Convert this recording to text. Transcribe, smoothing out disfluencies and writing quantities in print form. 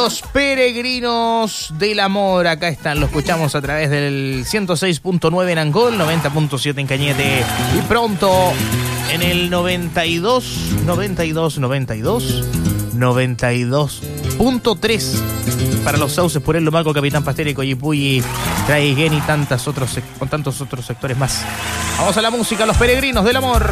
Los Peregrinos del Amor. Acá están, lo escuchamos a través del 106.9 en Angol, 90.7 en Cañete. Y pronto en el 92.3 para los Sauces, Purel, Lumaco, Capitán Pastel, Coyipulli, Traiguén y con tantos otros sectores más. Vamos a la música, Los Peregrinos del Amor.